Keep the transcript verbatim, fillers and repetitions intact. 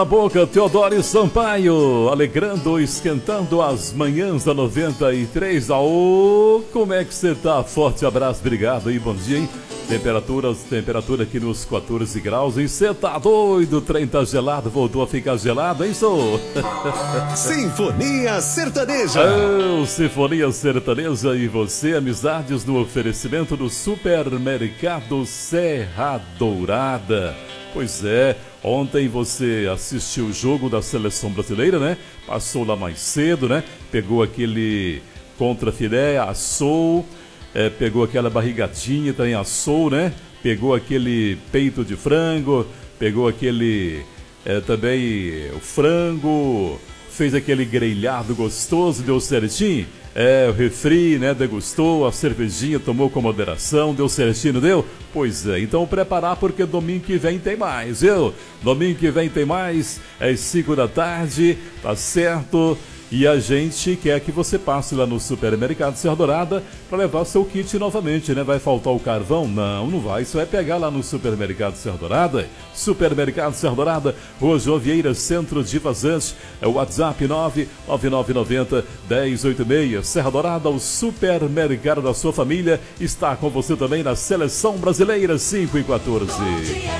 A boca, Teodoro Sampaio, alegrando, esquentando as manhãs da noventa e três. Aô, como é que você tá? Forte abraço, obrigado aí, bom dia, hein? Temperaturas, temperatura aqui nos quatorze graus, hein? Você tá doido? O trem tá gelado, voltou a ficar gelado, hein, sou? Sinfonia Sertaneja. Oh, Sinfonia Sertaneja e você, amizades no oferecimento do Supermercado Serra Dourada. Pois é, ontem você assistiu o jogo da Seleção Brasileira, né? Passou lá mais cedo, né? Pegou aquele contrafilé, assou, é, pegou aquela barrigadinha, também assou, né? Pegou aquele peito de frango, pegou aquele é, também o frango, fez aquele grelhado gostoso, deu certinho. É, o refri, né, degustou, a cervejinha tomou com moderação, deu certinho, deu? Pois é, então preparar porque domingo que vem tem mais, viu? Domingo que vem tem mais, é às cinco da tarde, tá certo? E a gente quer que você passe lá no Supermercado Serra Dourada para levar seu kit novamente, né? Vai faltar o carvão? Não, não vai. Você vai pegar lá no Supermercado Serra Dourada. Supermercado Serra Dourada, Rua João Vieira, Centro de Vazante. É o WhatsApp nove nove nove nove zero, um zero oito seis. Serra Dourada, o supermercado da sua família, está com você também na Seleção Brasileira cinco e quatorze.